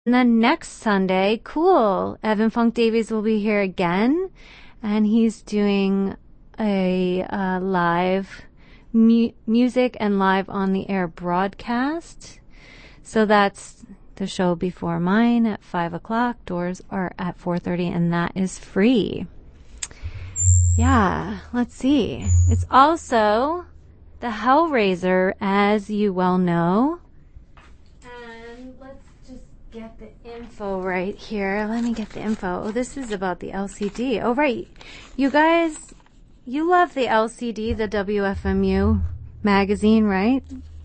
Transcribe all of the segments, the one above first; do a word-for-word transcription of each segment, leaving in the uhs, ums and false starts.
And then next Sunday, cool, Evan Funk Davies will be here again, and he's doing a uh, live mu- music and live on the air broadcast. So that's the show before mine at five o'clock. Doors are at four thirty, and that is free. Yeah, let's see. It's also the Hellraiser, as you well know. And let's just get the info right here. Let me get the info. Oh, this is about the L C D. Oh, right. You guys, you love the L C D, the W F M U magazine, right?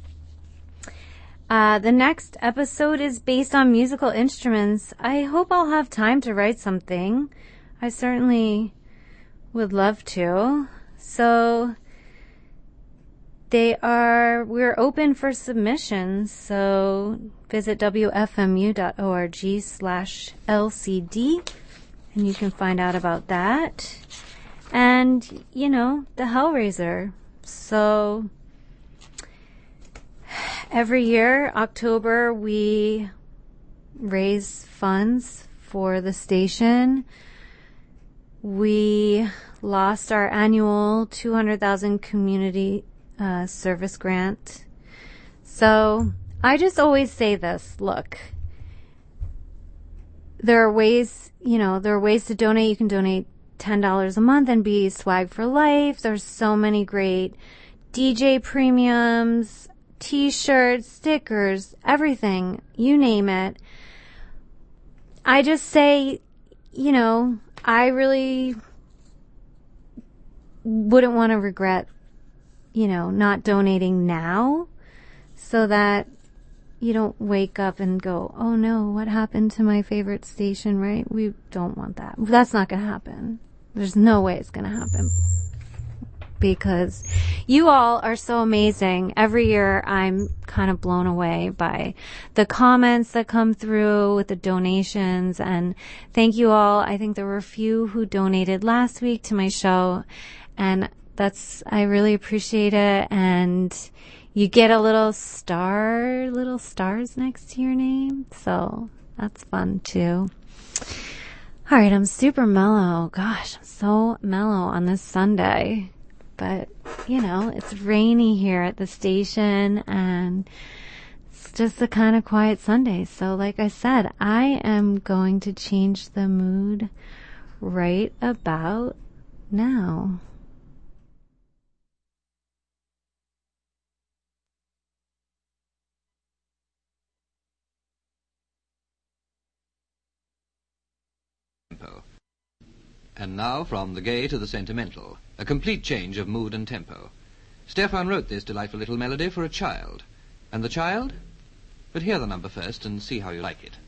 Uh, the next episode is based on musical instruments. I hope I'll have time to write something. I certainly would love to. So they are, we're open for submissions. So visit W F M U dot org slash L C D and you can find out about that. And, you know, the Hellraiser. So every year, October, we raise funds for the station. We lost our annual two hundred thousand community uh, service grant. So I just always say this, look, there are ways, you know, there are ways to donate. You can donate ten dollars a month and be swag for life. There's so many great D J premiums, T-shirts, stickers, everything, you name it. I just say, you know, I really wouldn't want to regret, you know, not donating now so that you don't wake up and go, oh no, what happened to my favorite station, right? We don't want that. That's not going to happen. There's no way it's going to happen. Because you all are so amazing. Every year I'm kind of blown away by the comments that come through with the donations, and thank you all. I think there were a few who donated last week to my show, and that's, I really appreciate it. And you get a little star, little stars next to your name, so that's fun too. All right, I'm super mellow. Gosh, I'm so mellow on this Sunday. But, you know, it's rainy here at the station, and it's just a kind of quiet Sunday. So, like I said, I am going to change the mood right about now. And now from the gay to the sentimental, a complete change of mood and tempo. Stefan wrote this delightful little melody for a child. And the child? But hear the number first and see how you like it.